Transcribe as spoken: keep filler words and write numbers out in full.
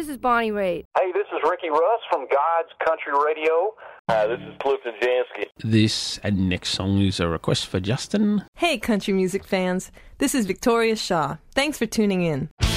This is Bonnie Raitt. Hey, this is Ricky Russ from God's Country Radio. Hi, this is Clifton Jansky. This and next song is a request for Justin. Hey, country music fans. This is Victoria Shaw. Thanks for tuning in.